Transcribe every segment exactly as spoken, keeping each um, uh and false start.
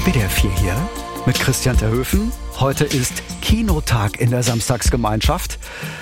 W D R vier hier mit Christian Terhöfen. Heute ist Kinotag in der Samstagsgemeinschaft.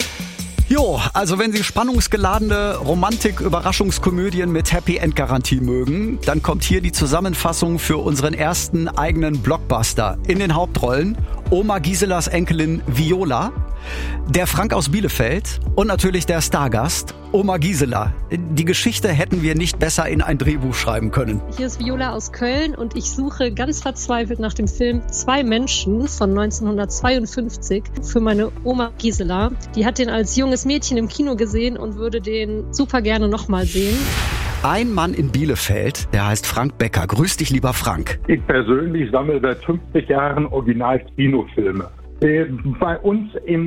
Jo, also wenn Sie spannungsgeladene Romantik-Überraschungskomödien mit Happy-End-Garantie mögen, dann kommt hier die Zusammenfassung für unseren ersten eigenen Blockbuster. In den Hauptrollen Oma Giselas Enkelin Viola, der Frank aus Bielefeld und natürlich der Stargast Oma Gisela. Die Geschichte hätten wir nicht besser in ein Drehbuch schreiben können. Hier ist Viola aus Köln und ich suche ganz verzweifelt nach dem Film Zwei Menschen von neunzehnhundertzweiundfünfzig für meine Oma Gisela. Die hat den als junges Mädchen im Kino gesehen und würde den super gerne nochmal sehen. Ein Mann in Bielefeld, der heißt Frank Becker. Grüß dich, lieber Frank. Ich persönlich sammle seit fünfzig Jahren Original-Kinofilme. Bei uns im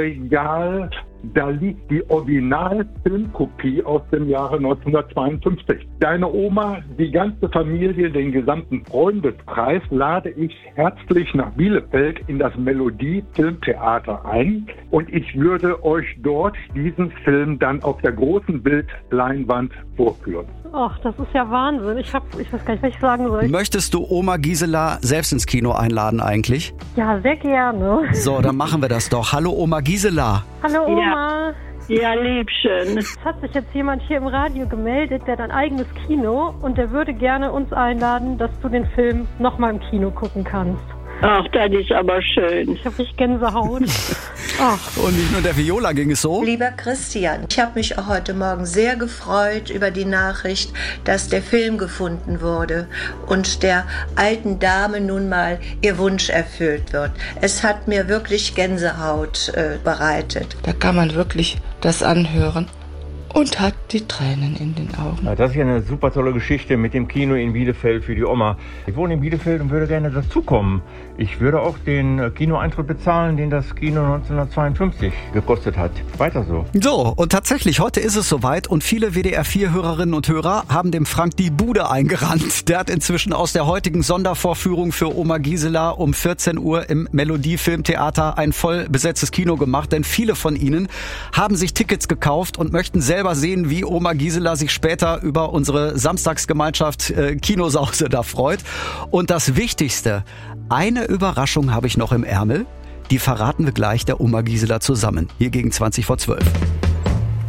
Regal, da liegt die Original-Filmkopie aus dem Jahre neunzehnhundertzweiundfünfzig. Deine Oma, die ganze Familie, den gesamten Freundeskreis lade ich herzlich nach Bielefeld in das Melodie-Filmtheater ein. Und ich würde euch dort diesen Film dann auf der großen Bildleinwand vorführen. Ach, das ist ja Wahnsinn. Ich hab, ich weiß gar nicht, was ich sagen soll. Möchtest du Oma Gisela selbst ins Kino einladen eigentlich? Ja, sehr gerne. So, dann machen wir das doch. Hallo Oma Gisela. Hallo Oma. Ja, Liebchen. Es hat sich jetzt jemand hier im Radio gemeldet, der hat ein eigenes Kino und der würde gerne uns einladen, dass du den Film nochmal im Kino gucken kannst. Ach, das ist aber schön. Ich habe richtig Gänsehaut. Ach. Und nicht nur der Viola ging es so. Lieber Christian, ich habe mich auch heute Morgen sehr gefreut über die Nachricht, dass der Film gefunden wurde und der alten Dame nun mal ihr Wunsch erfüllt wird. Es hat mir wirklich Gänsehaut äh, bereitet. Da kann man wirklich das anhören und hat die Tränen in den Augen. Ja, das ist ja eine super tolle Geschichte mit dem Kino in Bielefeld für die Oma. Ich wohne in Bielefeld und würde gerne dazukommen. Ich würde auch den Kinoeintritt bezahlen, den das Kino neunzehnhundertzweiundfünfzig gekostet hat. Weiter so. So, und tatsächlich, heute ist es soweit und viele W D R vier Hörerinnen und Hörer haben dem Frank die Bude eingerannt. Der hat inzwischen aus der heutigen Sondervorführung für Oma Gisela um vierzehn Uhr im Melodie-Filmtheater ein voll besetztes Kino gemacht, denn viele von ihnen haben sich Tickets gekauft und möchten selber sehen, wie Oma Gisela sich später über unsere Samstagsgemeinschaft äh, Kinosause da freut. Und das Wichtigste, eine Überraschung habe ich noch im Ärmel, die verraten wir gleich der Oma Gisela zusammen, hier gegen zwanzig vor zwölf.